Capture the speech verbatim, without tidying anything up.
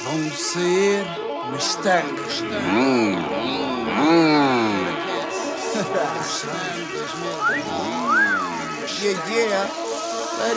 Vão sair nas tangas. Hum, hum. Yeah, yeah.